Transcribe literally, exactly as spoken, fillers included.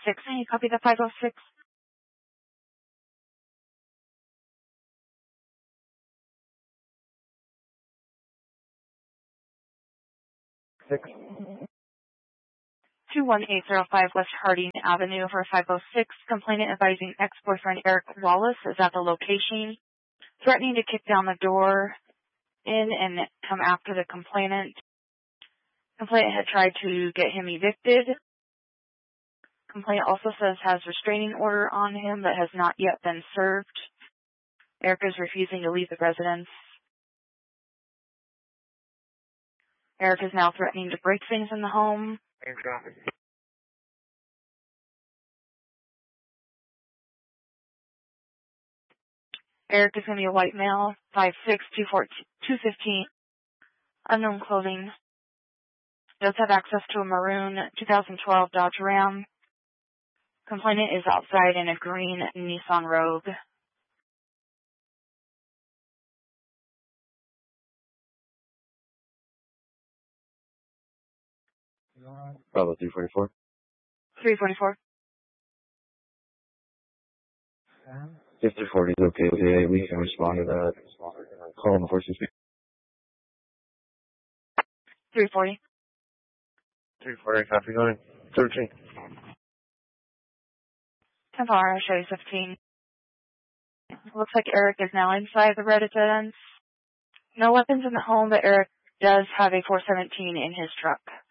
six. Can you copy the five oh six? Six. two one eight zero five West Harding Avenue for five oh six. Complainant advising ex-boyfriend Eric Wallace is at the location, threatening to kick down the door in and come after the complainant. Complainant had tried to get him evicted. Complainant also says has restraining order on him that has not yet been served. Eric is refusing to leave the residence. Eric is now threatening to break things in the home. Eric is going to be a white male, five six, two fifteen, unknown clothing. Does have access to a maroon two thousand twelve Dodge Ram. Complainant is outside in a green Nissan Rogue. Bravo three forty-four. three forty-four. If three forty is okay, okay, we can respond to that. Call on the horses. three forty. three forty, copy going. thirteen. ten four, show you fifteen. Looks like Eric is now inside the residence. No weapons in the home, but Eric does have a four seventeen in his truck.